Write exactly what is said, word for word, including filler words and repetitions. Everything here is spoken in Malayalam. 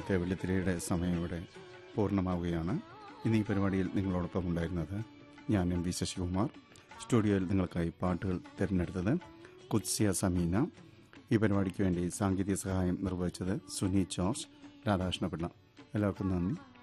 ഇന്നത്തെ വെള്ളിത്തിരയുടെ സമയം ഇവിടെ പൂർണ്ണമാവുകയാണ്. ഇന്ന് ഈ പരിപാടിയിൽ നിങ്ങളോടൊപ്പം ഉണ്ടായിരുന്നത് ഞാൻ എം വി ശശികുമാർ. സ്റ്റുഡിയോയിൽ നിങ്ങൾക്കായി പാട്ടുകൾ തിരഞ്ഞെടുത്തത് കുത്സിയ സമീന. ഈ പരിപാടിക്ക് വേണ്ടി സാങ്കേതിക സഹായം നിർവഹിച്ചത് സുനി ജോർജ്, രാധാകൃഷ്ണപിള്ള. എല്ലാവർക്കും നന്ദി.